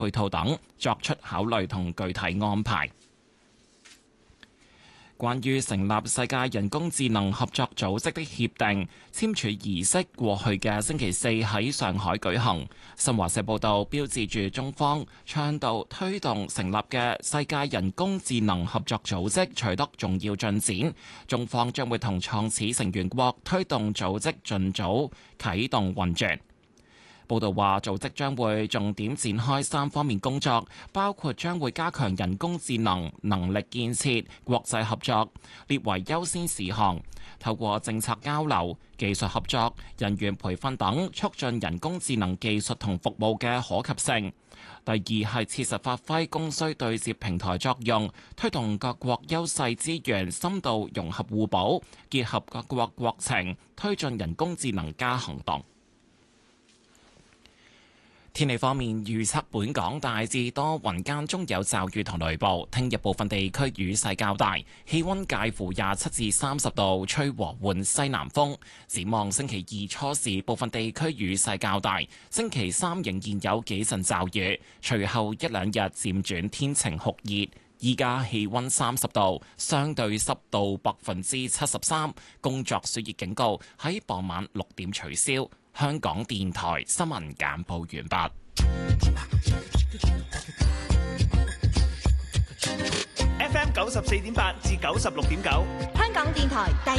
配套等作出考慮同具體安排。關於成立世界人工智能合作組織的協定簽署儀式，過去嘅星期四喺上海舉行。新華社報道，標誌住中方倡導推動成立嘅世界人工智能合作組織取得重要進展。中方將會同創始成員國推動組織盡早啟動運作。報道話，組織將會重點展開3方面工作，包括將會加強人工智能能力建設、國際合作，列為優先事項，透過政策交流、技術合作、人員培訓等，促進人工智能技術同服務嘅可及性。第二係切實發揮供需對接平台作用，推動各國優勢資源深度融合互補，結合各國國情，推進人工智能加行動。天氣方面，預測本港大致多雲間中有驟雨同雷暴，聽日部分地區雨勢較大，氣溫介乎27至30度，吹和緩西南風。展望星期二初時，部分地區雨勢較大，星期三仍然有幾陣驟雨，隨後一兩日漸轉天晴酷熱。依家氣溫30度，相對濕度73%，工作暑熱警告喺傍晚6點取消。香港電台新聞簡報完畢。 FM 94.8至96.9， 香港電台第